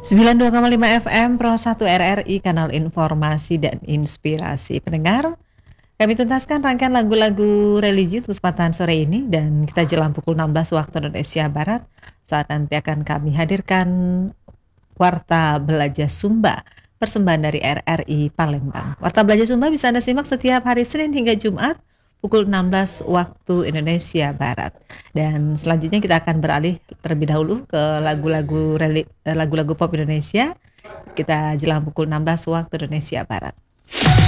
92,5 FM Pro 1 RRI, kanal informasi dan inspirasi pendengar. Kami tuntaskan rangkaian lagu-lagu religi untuk kesempatan sore ini, dan kita jelang pukul 16 waktu Indonesia Barat. Saat nanti akan kami hadirkan Warta Belajar Sumba, persembahan dari RRI Palembang. Warta Belajar Sumba bisa Anda simak setiap hari Senin hingga Jumat pukul 16 waktu Indonesia Barat. Dan selanjutnya kita akan beralih terlebih dahulu ke lagu-lagu pop Indonesia. Kita jelang pukul 16 waktu Indonesia Barat.